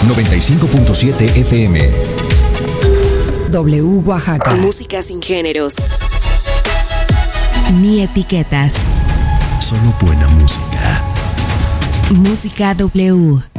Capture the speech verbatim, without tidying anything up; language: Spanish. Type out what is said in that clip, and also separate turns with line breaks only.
noventa y cinco punto siete F M.
W Oaxaca.
Música sin géneros
ni etiquetas.
Solo buena música.
Música W.